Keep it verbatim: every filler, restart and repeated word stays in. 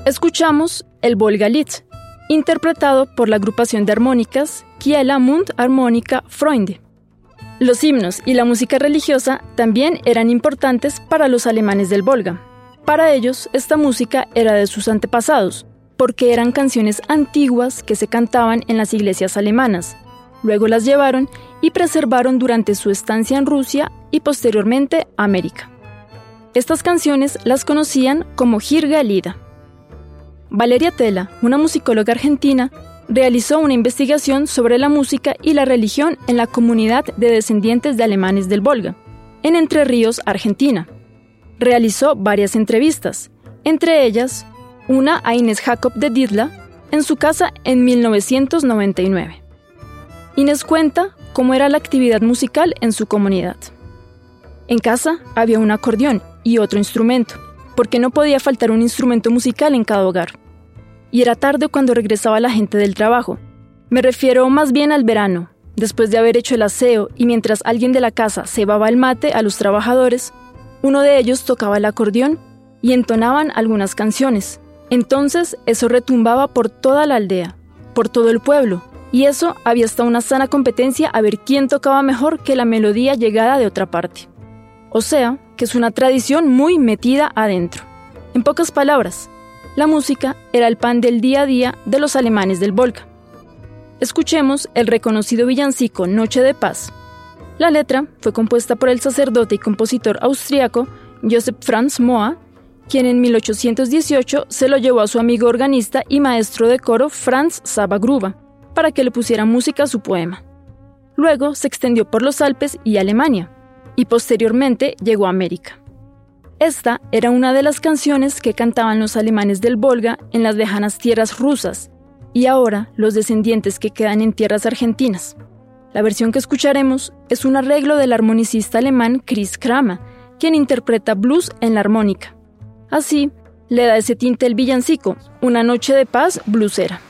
Escuchamos el Volga-Lied, interpretado por la agrupación de armónicas Kieler Mund Harmonika Freunde. Los himnos y la música religiosa también eran importantes para los alemanes del Volga. Para ellos, esta música era de sus antepasados, porque eran canciones antiguas que se cantaban en las iglesias alemanas. Luego las llevaron y preservaron durante su estancia en Rusia y posteriormente América. Estas canciones las conocían como Jirga Lida. Valeria Tella, una musicóloga argentina, realizó una investigación sobre la música y la religión en la comunidad de descendientes de alemanes del Volga, en Entre Ríos, Argentina. Realizó varias entrevistas, entre ellas una a Inés Jacob de Didla en su casa en mil novecientos noventa y nueve. Inés cuenta cómo era la actividad musical en su comunidad. En casa había un acordeón y otro instrumento, porque no podía faltar un instrumento musical en cada hogar. Y era tarde cuando regresaba la gente del trabajo. Me refiero más bien al verano, después de haber hecho el aseo y mientras alguien de la casa cebaba el mate a los trabajadores, uno de ellos tocaba el acordeón y entonaban algunas canciones. Entonces eso retumbaba por toda la aldea, por todo el pueblo, y eso había hasta una sana competencia a ver quién tocaba mejor que la melodía llegada de otra parte. O sea, que es una tradición muy metida adentro. En pocas palabras, la música era el pan del día a día de los alemanes del Volga. Escuchemos el reconocido villancico Noche de Paz. La letra fue compuesta por el sacerdote y compositor austriaco Joseph Franz Moa, quien en mil ochocientos dieciocho se lo llevó a su amigo organista y maestro de coro Franz Saba Gruber para que le pusiera música a su poema. Luego se extendió por los Alpes y Alemania, y posteriormente llegó a América. Esta era una de las canciones que cantaban los alemanes del Volga en las lejanas tierras rusas, y ahora los descendientes que quedan en tierras argentinas. La versión que escucharemos es un arreglo del armonicista alemán Chris Kramer, quien interpreta blues en la armónica. Así, le da ese tinte el villancico, una noche de paz bluesera.